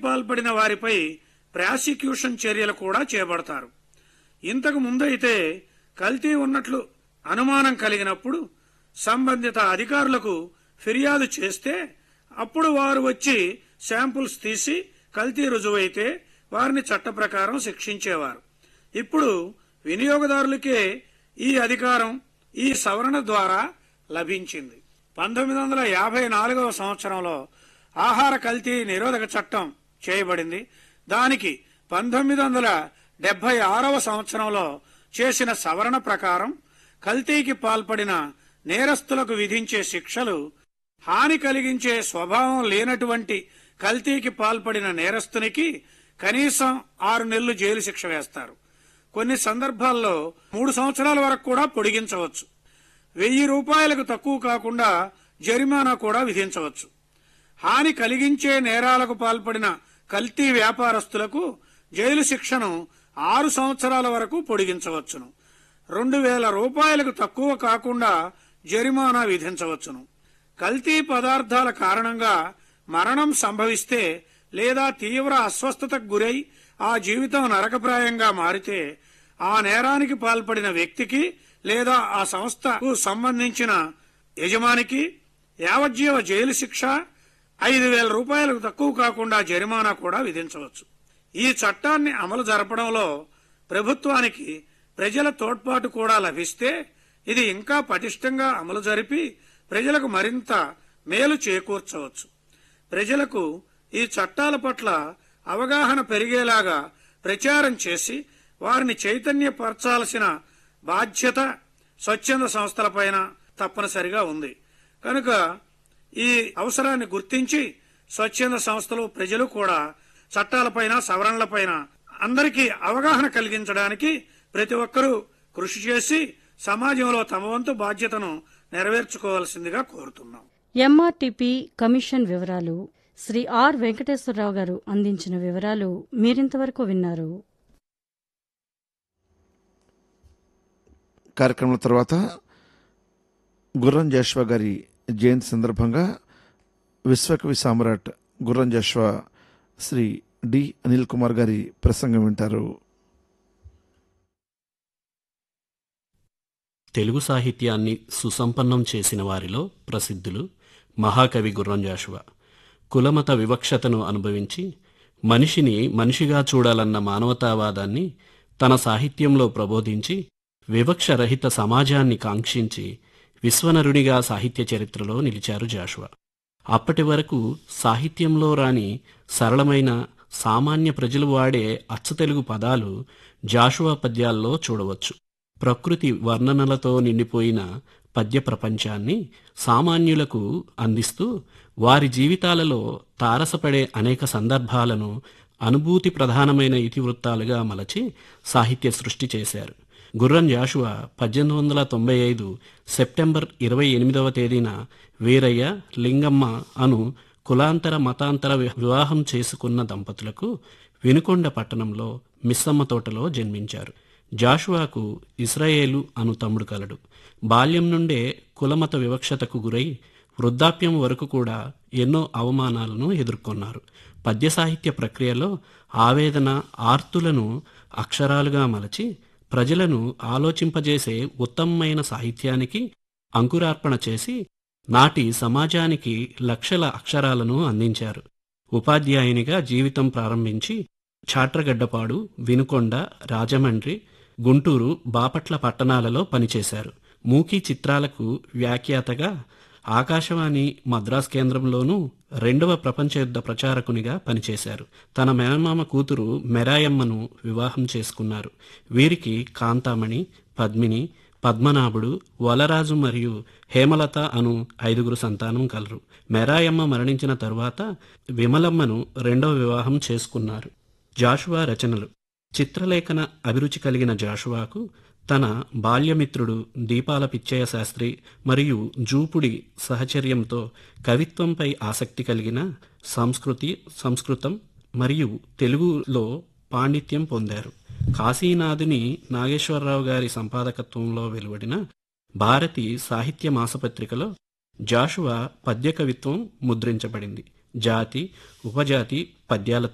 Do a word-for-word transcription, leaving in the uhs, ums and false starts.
పాల్పడిన వారిపై ప్రాసిక్యూషన్ చర్యలు కూడా చేపడతారు. ఇంతకు ముందైతే కల్తీ ఉన్నట్లు అనుమానం కలిగినప్పుడు సంబంధిత అధికారులకు ఫిర్యాదు చేస్తే అప్పుడు వారు వచ్చి శాంపుల్స్ తీసి కల్తీ రుజువైతే వారిని చట్ట ప్రకారం శిక్షించేవారు. ఇప్పుడు వినియోగదారులకే ఈ అధికారం ఈ సవరణ ద్వారా లభించింది. పంతొమ్మిది వందల యాభై నాలుగవ సంవత్సరంలో ఆహార కల్తీ నిరోధక చట్టం చేయబడింది. దానికి పంతొమ్మిది వందల డెబ్బై ఆరవ సంవత్సరంలో చేసిన సవరణ ప్రకారం కల్తీకి పాల్పడిన నేరస్తులకు విధించే శిక్షలు హాని కలిగించే స్వభావం లేనటువంటి కల్తీకి పాల్పడిన నేరస్తునికి కనీసం ఆరు నెలలు జైలు శిక్ష వేస్తారు. కొన్ని సందర్భాల్లో మూడు సంవత్సరాల వరకు కూడా పొడిగించవచ్చు. వెయ్యి రూపాయలకు తక్కువ కాకుండా జరిమానా కూడా విధించవచ్చు. హాని కలిగించే నేరాలకు పాల్పడిన కల్తీ వ్యాపారస్తులకు జైలు శిక్షను ఆరు సంవత్సరాల వరకు పొడిగించవచ్చును. రెండు వేల రూపాయలకు తక్కువ కాకుండా జరిమానా విధించవచ్చును. కల్తీ పదార్థాల కారణంగా మరణం సంభవిస్తే లేదా తీవ్ర అస్వస్థతకు గురై ఆ జీవితం నరకప్రాయంగా మారితే ఆ నేరానికి పాల్పడిన వ్యక్తికి లేదా ఆ సంస్థకు సంబంధించిన యజమానికి యావజ్జీవ జైలు శిక్ష, ఐదు వేల రూపాయలకు తక్కువ కాకుండా జరిమానా కూడా విధించవచ్చు. ఈ చట్టాన్ని అమలు జరపడంలో ప్రభుత్వానికి ప్రజల తోడ్పాటు కూడా లభిస్తే ఇది ఇంకా పటిష్టంగా అమలు జరిపి ప్రజలకు మరింత మేలు చేకూర్చవచ్చు. ప్రజలకు ఈ చట్టాల పట్ల అవగాహన పెరిగేలాగా ప్రచారం చేసి వారిని చైతన్యపరచాల్సిన బాధ్యత స్వచ్ఛంద సంస్థలపైన తప్పనిసరిగా ఉంది. కనుక ఈ అవసరాన్ని గుర్తించి స్వచ్ఛంద సంస్థలు, ప్రజలు కూడా చట్టాలపైన సవరణలపైన అందరికీ అవగాహన కలిగించడానికి ప్రతి ఒక్కరూ కృషి చేసి సమాజంలో తమ వంతు బాధ్యతను నెరవేర్చుకోవాల్సిందిగా కోరుతున్నాం. ఎంఆర్టీపీ కమిషన్ వివరాలు శ్రీ ఆర్ వెంకటేశ్వరరావు గారు అందించిన వివరాలు మీరింతవరకు విన్నారు. కార్యక్రమం తర్వాత గుర్రం జాషువా గారి జయంతి సందర్భంగా విశ్వకవి సామ్రాట్ గుర్రం జాషువా శ్రీ డి అనిల్ కుమార్ గారి ప్రసంగం వింటారు. తెలుగు సాహిత్యాన్ని సుసంపన్నం చేసిన వారిలో ప్రసిద్ధులు మహాకవి గుర్రం జాషువా. కులమత వివక్షతను అనుభవించి మనిషిని మనిషిగా చూడాలన్న మానవతావాదాన్ని తన సాహిత్యంలో ప్రబోధించి వివక్షరహిత సమాజాన్ని కాంక్షించి విశ్వనరునిగా సాహిత్య చరిత్రలో నిలిచారు జాషువా. అప్పటి వరకు సాహిత్యంలో రాని సరళమైన సామాన్య ప్రజలు వాడే అచ్చతెలుగు పదాలు జాషువా పద్యాల్లో చూడవచ్చు. ప్రకృతి వర్ణనలతో నిండిపోయిన పద్య ప్రపంచాన్ని సామాన్యులకు అందిస్తూ వారి జీవితాలలో తారసపడే అనేక సందర్భాలను అనుభూతి ప్రధానమైన ఇతివృత్తాలుగా మలచి సాహిత్య సృష్టి చేశారు. గుర్రం జాషువా పద్దెనిమిది వందల తొంభై ఐదు సెప్టెంబర్ ఇరవై ఎనిమిదవ తేదీన వీరయ్య, లింగమ్మ అను కులాంతర మతాంతర వివాహం చేసుకున్న దంపతులకు వినుకొండ పట్టణంలో మిస్సమ్మ తోటలో జన్మించారు. జాషువాకు ఇస్రాయేలు అను తమ్ముడు కలడు. బాల్యం నుండే కులమత వివక్షతకు గురై వృద్ధాప్యం వరకు కూడా ఎన్నో అవమానాలను ఎదుర్కొన్నారు. పద్య సాహిత్య ప్రక్రియలో ఆవేదన, ఆర్తులను అక్షరాలుగా మలచి ప్రజలను ఆలోచింపజేసే ఉత్తమమైన సాహిత్యానికి అంకురార్పణ చేసి నాటి సమాజానికి లక్షల అక్షరాలను అందించారు. ఉపాధ్యాయునిగా జీవితం ప్రారంభించి చాట్రగడ్డపాడు, వినుకొండ, రాజమండ్రి, గుంటూరు, బాపట్ల పట్టణాలలో పనిచేశారు. మూకీ చిత్రాలకు వ్యాఖ్యాతగా ఆకాశవాణి మద్రాస్ కేంద్రంలోనూ రెండవ ప్రపంచ యుద్ధ ప్రచారకునిగా పనిచేశారు. తన మేనమామ కూతురు మెరాయమ్మను వివాహం చేసుకున్నారు. వీరికి కాంతామణి, పద్మిని, పద్మనాభుడు, వలరాజు మరియు హేమలత అను ఐదుగురు సంతానం కలరు. మెరాయమ్మ మరణించిన తరువాత విమలమ్మను రెండవ వివాహం చేసుకున్నారు. జాషువా రచనలు. చిత్రలేఖన అభిరుచి కలిగిన జాషువాకు తన బాల్యమిత్రుడు దీపాల పిచ్చయ్య శాస్త్రి మరియు జూపుడి సహచర్యంతో కవిత్వంపై ఆసక్తి కలిగిన సంస్కృతి, సంస్కృతం మరియు తెలుగులో పాండిత్యం పొందారు. కాశీనాథుని నాగేశ్వరరావు గారి సంపాదకత్వంలో వెలువడిన భారతి సాహిత్య మాసపత్రికలో జాషువా పద్య కవిత్వం ముద్రించబడింది. జాతి, ఉపజాతి పద్యాలతో